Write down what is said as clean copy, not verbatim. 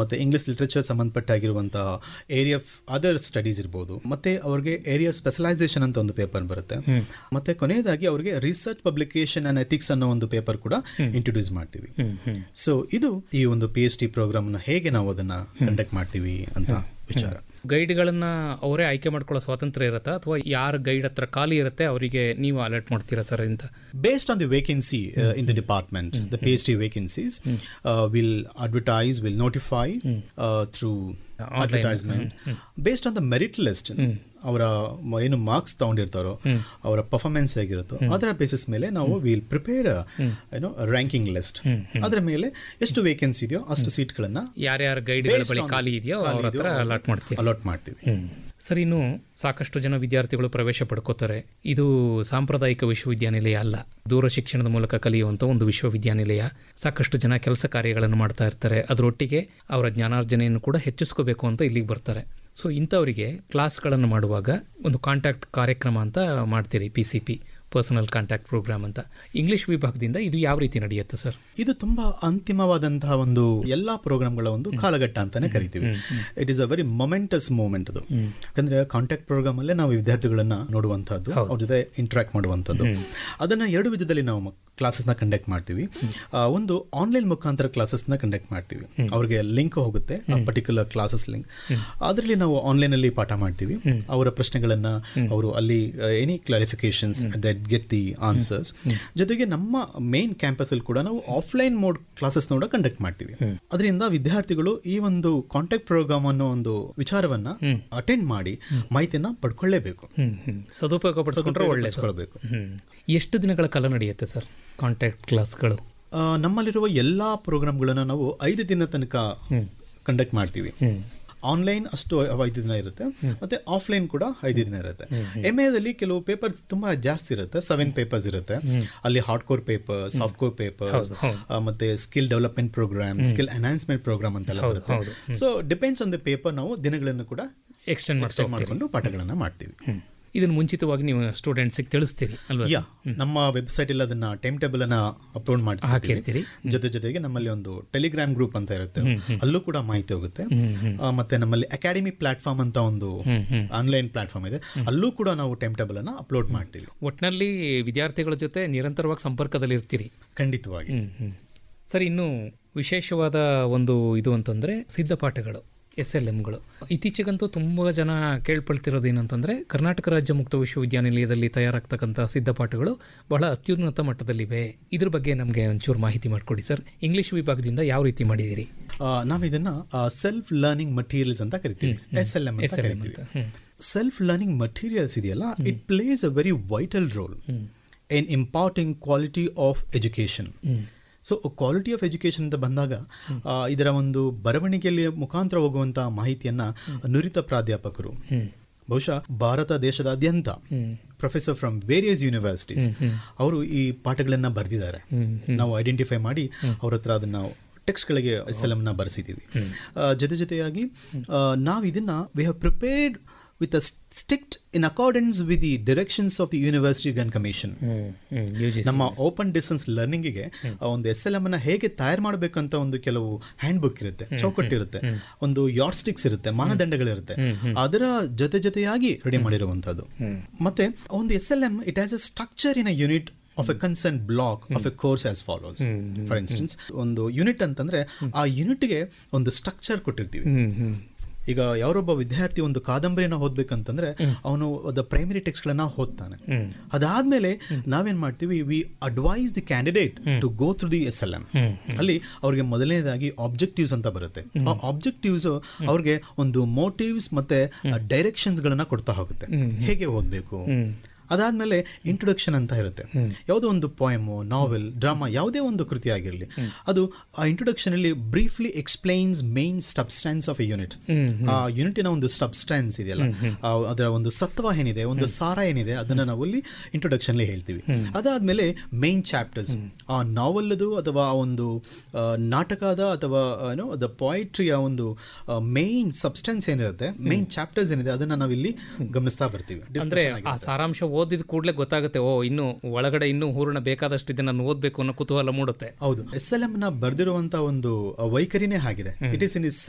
ಮತ್ತು English literature ಸಂಬಂಧಪಟ್ಟಾಗಿರುವಂತಹ area of other studies ಇರ್ಬೋದು, ಮತ್ತು ಅವ್ರಿಗೆ ಏರಿಯಾ ಆಫ್ ಸ್ಪೆಷಲೈಸೇಷನ್ ಅಂತ ಒಂದು ಪೇಪರ್ ಬರುತ್ತೆ. ಮತ್ತು ಕೊನೆಯದಾಗಿ ಅವ್ರಿಗೆ ರಿಸರ್ಚ್ ಪಬ್ಲಿಕೇಶನ್ ಅಂಡ್ ಎಥಿಕ್ಸ್ ಅನ್ನೋ ಒಂದು ಪೇಪರ್ ಕೂಡ ಇಂಟ್ರೊಡ್ಯೂಸ್ ಮಾಡ್ತೀವಿ. ಸೊ ಇದು ಈ ಒಂದು PhD ಪ್ರೋಗ್ರಾಮ್ನ ಹೇಗೆ ನಾವು ಅದನ್ನು ಕಂಡಕ್ಟ್ ಮಾಡ್ತೀವಿ ಅಂತ ವಿಚಾರ. ಗೈಡ್ಗಳನ್ನ ಅವರೇ ಆಯ್ಕೆ ಮಾಡ್ಕೊಳ್ಳೋ ಸ್ವಾತಂತ್ರ್ಯ ಇರುತ್ತಾ ಅಥವಾ ಯಾರ ಗೈಡ್ ಹತ್ರ ಖಾಲಿ ಇರುತ್ತೆ ಅವರಿಗೆ ನೀವು ಅಲರ್ಟ್ ಮಾಡ್ತೀರಾ ಸರ್ ಅಂತ? Based on the vacancy in the department, the PhD vacancies, will advertise, will notify through advertisement. Based on the merit list, ಅವರ ಏನು ಮಾರ್ಕ್ಸ್ ತಗೊಂಡಿರ್ತಾರೋ, ಅವರ ಪರ್ಫಾರ್ಮೆನ್ಸ್ ಹೇಗಿರುತ್ತೋ ಅದರ ಬೇಸಿಸ್ ಮೇಲೆ ನಾವು ವಿಲ್ ಪ್ರಿಪೇರ್ ಏನೋ ರ್ಯಾಂಕಿಂಗ್ ಲಿಸ್ಟ್. ಅದರ ಮೇಲೆ ಎಷ್ಟು ವೇಕೆನ್ಸಿ ಇದೆಯೋ ಅಷ್ಟು ಸೀಟ್ಗಳನ್ನು ಯಾರ್ಯಾರ ಗೈಡ್ಗಳ ಬಳಿ ಖಾಲಿ ಇದೆಯೋ ಅವ್ರ ಹತ್ರ ಅಲಾಟ್ ಮಾಡ್ತೀವಿ. ಸರ್, ಇನ್ನು ಸಾಕಷ್ಟು ಜನ ವಿದ್ಯಾರ್ಥಿಗಳು ಪ್ರವೇಶ ಪಡ್ಕೋತಾರೆ. ಇದು ಸಾಂಪ್ರದಾಯಿಕ ವಿಶ್ವವಿದ್ಯಾನಿಲಯ ಅಲ್ಲ, ದೂರ ಶಿಕ್ಷಣದ ಮೂಲಕ ಕಲಿಯುವಂಥ ಒಂದು ವಿಶ್ವವಿದ್ಯಾನಿಲಯ. ಸಾಕಷ್ಟು ಜನ ಕೆಲಸ ಕಾರ್ಯಗಳನ್ನು ಮಾಡ್ತಾ ಇರ್ತಾರೆ, ಅದರೊಟ್ಟಿಗೆ ಅವರ ಜ್ಞಾನಾರ್ಜನೆಯನ್ನು ಕೂಡ ಹೆಚ್ಚಿಸ್ಕೋಬೇಕು ಅಂತ ಇಲ್ಲಿಗೆ ಬರ್ತಾರೆ. ಸೊ ಇಂಥವರಿಗೆ ಕ್ಲಾಸ್ಗಳನ್ನು ಮಾಡುವಾಗ ಒಂದು ಕಾಂಟ್ಯಾಕ್ಟ್ ಕಾರ್ಯಕ್ರಮ ಅಂತ ಮಾಡ್ತೀರಿ, PCP, ಪರ್ಸನಲ್ ಕಾಂಟ್ಯಾಕ್ಟ್ ಪ್ರೋಗ್ರಾಮ್ ಅಂತ. ಇಂಗ್ಲಿಷ್ ವಿಭಾಗದಿಂದ ಇದು ಯಾವ ರೀತಿ ನಡೆಯುತ್ತೆ ಸರ್? ಇದು ತುಂಬಾ ಅಂತಿಮವಾದಂತಹ ಒಂದು ಎಲ್ಲಾ ಪ್ರೋಗ್ರಾಮ್ಗಳ ಒಂದು ಕಾಲಘಟ್ಟ ಅಂತಾನೆ ಕರಿತೀವಿ. It is a very ಮೊಮೆಂಟಸ್ moment ಅದು. ಯಾಕಂದ್ರೆ ಕಾಂಟ್ಯಾಕ್ಟ್ ಪ್ರೋಗ್ರಾಮ್ ಅಲ್ಲೇ ನಾವು ವಿದ್ಯಾರ್ಥಿಗಳನ್ನ ನೋಡುವಂತಹದ್ದು, ಅವ್ರ ಜೊತೆ ಇಂಟ್ರಾಕ್ಟ್ ಮಾಡುವಂಥದ್ದು. ಅದನ್ನ ಎರಡು ವಿಧದಲ್ಲಿ ನಾವು ಕ್ಲಾಸಸ್ನ ಕಂಡಕ್ಟ್ ಮಾಡ್ತೀವಿ. ಒಂದು ಆನ್ಲೈನ್ ಮುಖಾಂತರ ಕ್ಲಾಸಸ್ನ ಕಂಡಕ್ಟ್ ಮಾಡ್ತೀವಿ. ಅವ್ರಿಗೆ ಲಿಂಕ್ ಹೋಗುತ್ತೆ, ಪರ್ಟಿಕ್ಯುಲರ್ ಕ್ಲಾಸಸ್ ಲಿಂಕ್. ಅದರಲ್ಲಿ ನಾವು ಆನ್ಲೈನ್ ಅಲ್ಲಿ ಪಾಠ ಮಾಡ್ತೀವಿ. ಅವರ ಪ್ರಶ್ನೆಗಳನ್ನ ಅವರು ಅಲ್ಲಿ any clarifications that get the answers. ಜೊತೆಗೆ ನಮ್ಮ ಮೇನ್ ಕ್ಯಾಂಪಸ್ ಅಲ್ಲಿ ಕೂಡ ನಾವು ಆಫ್ಲೈನ್ ಮೋಡ್ ಕ್ಲಾಸಸ್ ಕೂಡ ಕಂಡಕ್ಟ್ ಮಾಡ್ತೀವಿ. ಅದರಿಂದ ವಿದ್ಯಾರ್ಥಿಗಳು ಈ ಒಂದು ಕಾಂಟ್ಯಾಕ್ಟ್ ಪ್ರೋಗ್ರಾಮ್ ಅನ್ನೋ ಒಂದು ವಿಚಾರವನ್ನ ಅಟೆಂಡ್ ಮಾಡಿ ಮಾಹಿತಿಯನ್ನ ಪಡ್ಕೊಳ್ಳೇಬೇಕು, ಸದುಪಯೋಗ ಪಡಿಸ್ಕೊಳ್ಬೇಕು. ಎಷ್ಟು ದಿನಗಳ ಕಾಲ ನಡೆಯುತ್ತೆ ಸರ್ ಕಾಂಟ್ಯಾಕ್ಟ್ ಕ್ಲಾಸ್ಗಳು? ನಮ್ಮಲ್ಲಿರುವ ಎಲ್ಲಾ ಪ್ರೋಗ್ರಾಮ್ಗಳನ್ನ ನಾವು 5 ದಿನ ತನಕ ಕಂಡಕ್ಟ್ ಮಾಡ್ತೀವಿ. ಆನ್ಲೈನ್ ಅಷ್ಟು 5 ದಿನ ಇರುತ್ತೆ, ಮತ್ತೆ ಆಫ್ಲೈನ್ ಕೂಡ 5 ದಿನ ಇರುತ್ತೆ. MAದಲ್ಲಿ ಕೆಲವು ಪೇಪರ್ಸ್ ತುಂಬಾ ಜಾಸ್ತಿ ಇರುತ್ತೆ, 7 ಪೇಪರ್ಸ್ ಇರುತ್ತೆ. ಅಲ್ಲಿ hard core paper, soft core paper, ಮತ್ತೆ skill development program, skill enhancement program ಅಂತೆಲ್ಲ ಬರುತ್ತೆ. So depends on the paper, ನಾವು ದಿನಗಳನ್ನು ಕೂಡ ಎಕ್ಸ್ಟೆಂಡ್ ಮಾಡಿಕೊಂಡು ಪಾಠಗಳನ್ನ ಮಾಡ್ತೀವಿ. ಇದನ್ನು ಮುಂಚಿತವಾಗಿ ನೀವು ಸ್ಟೂಡೆಂಟ್ಸಿಗೆ ತಿಳಿಸ್ತೀರಿ ಅಲ್ವಾ? ನಮ್ಮ ವೆಬ್ಸೈಟ್ ಅಲ್ಲಿ ಅದನ್ನ ಟೈಮ್ ಟೇಬಲ್ ಅನ್ನ ಅಪ್ಲೋಡ್ ಮಾಡಿ ಜೊತೆಗೆ ನಮ್ಮಲ್ಲಿ ಒಂದು ಟೆಲಿಗ್ರಾಮ್ ಗ್ರೂಪ್ ಅಂತ ಇರುತ್ತೆ, ಅಲ್ಲೂ ಕೂಡ ಮಾಹಿತಿ ಹೋಗುತ್ತೆ. ಮತ್ತೆ ನಮ್ಮಲ್ಲಿ ಅಕಾಡೆಮಿ ಪ್ಲಾಟ್ಫಾರ್ಮ್ ಅಂತ ಒಂದು ಆನ್ಲೈನ್ ಪ್ಲಾಟ್ಫಾರ್ಮ್ ಇದೆ, ಅಲ್ಲೂ ಕೂಡ ನಾವು ಟೈಮ್ ಟೇಬಲ್ ಅನ್ನ ಅಪ್ಲೋಡ್ ಮಾಡ್ತೀವಿ. ಒಟ್ಟಿನಲ್ಲಿ ವಿದ್ಯಾರ್ಥಿಗಳ ಜೊತೆ ನಿರಂತರವಾಗಿ ಸಂಪರ್ಕದಲ್ಲಿ ಇರ್ತೀರಿ. ಖಂಡಿತವಾಗಿ. ಸರಿ, ಇನ್ನು ವಿಶೇಷವಾದ ಒಂದು ಇದು ಅಂತಂದ್ರೆ ಸಿದ್ಧಪಾಠಗಳು, SLMಗಳು. ಇತ್ತೀಚೆಗಂತೂ ತುಂಬ ಜನ ಕೇಳ್ಪಳ್ತಿರೋದು ಏನಂತಂದರೆ, ಕರ್ನಾಟಕ ರಾಜ್ಯ ಮುಕ್ತ ವಿಶ್ವವಿದ್ಯಾನಿಲಯದಲ್ಲಿ ತಯಾರಾಗ್ತಕ್ಕಂಥ ಸಿದ್ಧಪಾಠಗಳು ಬಹಳ ಅತ್ಯುನ್ನತ ಮಟ್ಟದಲ್ಲಿವೆ. ಇದ್ರ ಬಗ್ಗೆ ನಮಗೆ ಒಂಚೂರು ಮಾಹಿತಿ ಮಾಡಿಕೊಡಿ ಸರ್. ಇಂಗ್ಲಿಷ್ ವಿಭಾಗದಿಂದ ಯಾವ ರೀತಿ ಮಾಡಿದ್ದೀರಿ? ನಾವು ಇದನ್ನ ಸೆಲ್ಫ್ ಲರ್ನಿಂಗ್ ಮಟೀರಿಯಲ್ಸ್ ಅಂತ ಕರಿತೀವಿ, SLM ಅಂತ ಕರಿತೀವಿ. ಸೆಲ್ಫ್ ಲರ್ನಿಂಗ್ ಮಟೀರಿಯಲ್ಸ್ ಇದೆಯಲ್ಲ, it place a very vital role in imparting quality of education. So quality of education ಅಂತ ಬಂದಾಗ ಇದರ ಒಂದು ಬರವಣಿಗೆಯಲ್ಲಿ ಮುಖಾಂತರ ಹೋಗುವಂಥ ಮಾಹಿತಿಯನ್ನ ನುರಿತ ಪ್ರಾಧ್ಯಾಪಕರು, ಬಹುಶಃ ಭಾರತ ದೇಶದಾದ್ಯಂತ ಪ್ರೊಫೆಸರ್ ಫ್ರಮ್ ವೇರಿಯಸ್ ಯೂನಿವರ್ಸಿಟೀಸ್, ಅವರು ಈ ಪಾಠಗಳನ್ನ ಬರೆದಿದ್ದಾರೆ. ನಾವು ಐಡೆಂಟಿಫೈ ಮಾಡಿ ಅವ್ರ ಹತ್ರ ಅದನ್ನ ಟೆಕ್ಸ್ಟ್ಗಳಿಗೆ SLM ನ ಬರೆಸಿದ್ದೀವಿ. ಜೊತೆಯಾಗಿ ನಾವು ಇದನ್ನ we have prepared with a strict in accordance with the directions of the University Grant Commission. ನಮ್ಮ ಓಪನ್ ಡಿಸ್ಟೆನ್ಸ್ ಲರ್ನಿಂಗಿಗೆ ಒಂದು SLM ಅನ್ನ ಹೇಗೆ ತಯಾರು ಮಾಡಬೇಕಂತ ಒಂದು ಕೆಲವು ಹ್ಯಾಂಡ್ ಬುಕ್ ಇರುತ್ತೆ, ಚೌಕಟ್ಟಿರುತ್ತೆ, ಒಂದು ಯಾರ್ಡ್ ಸ್ಟಿಕ್ಸ್ ಇರುತ್ತೆ, ಮಾನದಂಡಗಳಿರುತ್ತೆ. ಅದರ ಜೊತೆಯಾಗಿ ರೆಡಿ ಮಾಡಿರುವಂತದ್ದು. ಮತ್ತೆ ಒಂದು SLM, it has a structure in a unit of a concerned block of a course as follows. For instance, ಒಂದು ಯೂನಿಟ್ ಅಂತಂದ್ರೆ ಆ ಯೂನಿಟ್ಗೆ ಒಂದು ಸ್ಟ್ರಕ್ಚರ್ ಕೊಟ್ಟಿರ್ತೀವಿ. ಈಗ ಯಾರೊಬ್ಬ ವಿದ್ಯಾರ್ಥಿ ಒಂದು ಕಾದಂಬರಿನ ಓದ್ಬೇಕಂತಂದ್ರೆ ಅವನು ಪ್ರೈಮರಿ ಟೆಕ್ಸ್ಟ್ಗಳನ್ನ ಓದ್ತಾನೆ. ಅದಾದ್ಮೇಲೆ ನಾವೇನ್ ಮಾಡ್ತೀವಿ, V advice the candidate to go through the SLM. ಅಲ್ಲಿ ಅವ್ರಿಗೆ ಮೊದಲನೇದಾಗಿ ಆಬ್ಜೆಕ್ಟಿವ್ಸ್ ಅಂತ ಬರುತ್ತೆ. ಆ ಆಬ್ಜೆಕ್ಟಿವ್ಸ್ ಅವ್ರಿಗೆ ಒಂದು ಮೋಟಿವ್ಸ್ ಮತ್ತೆ ಡೈರೆಕ್ಷನ್ಸ್ ಗಳನ್ನ ಕೊಡ್ತಾ ಹೋಗುತ್ತೆ, ಹೇಗೆ ಓದ್ಬೇಕು. ಅದಾದ್ಮೇಲೆ ಇಂಟ್ರೊಡಕ್ಷನ್ ಅಂತ ಇರುತ್ತೆ. ಯಾವುದೋ ಒಂದು ಪೋಯಮು, ನಾವೆಲ್, ಡ್ರಾಮಾ, ಯಾವುದೇ ಒಂದು ಕೃತಿ ಆಗಿರಲಿ, ಅದು ಆ ಇಂಟ್ರೊಡಕ್ಷನ್ ಅಲ್ಲಿ briefly explains main substance of A unit. ಆ ಯೂನಿಟಿನ ಒಂದು ಸಬ್ಸ್ಟೆನ್ಸ್ ಇದೆಯಲ್ಲ, ಅದರ ಒಂದು ಸತ್ವ ಏನಿದೆ, ಒಂದು ಸಾರ ಏನಿದೆ, ಅದನ್ನ ನಾವು ಅಲ್ಲಿ ಇಂಟ್ರೊಡಕ್ಷನ್ ಅಲ್ಲಿ ಹೇಳ್ತೀವಿ. ಅದಾದ್ಮೇಲೆ ಮೇನ್ ಚಾಪ್ಟರ್ಸ್, ಆ ನಾವೆಲ್ದು ಅಥವಾ ಒಂದು ನಾಟಕದ ಅಥವಾ ದ ಪೊಯಿಟ್ರಿಯ ಒಂದು ಮೇನ್ ಸಬ್ಸ್ಟೆನ್ಸ್ ಏನಿರುತ್ತೆ, ಮೇನ್ ಚಾಪ್ಟರ್ಸ್ ಏನಿದೆ, ಅದನ್ನ ನಾವಿಲ್ಲಿ ಗಮನಿಸ್ತಾ ಬರ್ತೀವಿ. ಅಂದ್ರೆ ಆ ಸಾರಾಂಶ ಓದಿದ ಕೂಡಲೇ ಗೊತ್ತಾಗುತ್ತೆ, ಇನ್ನು ಒಳಗಡೆ ಇನ್ನೂ ಹೂರಣ ಬೇಕಾದಷ್ಟಿದೆ, ನಾನು ಓದಬೇಕು ಅನ್ನೋ ಕುತೂಹಲ ಮೂಡುತ್ತೆ. ಹೌದು, SLM ನ ಬರ್ದಿರುವಂತಹ ಒಂದು ವೈಖರಿನೇ ಆಗಿದೆ. It is in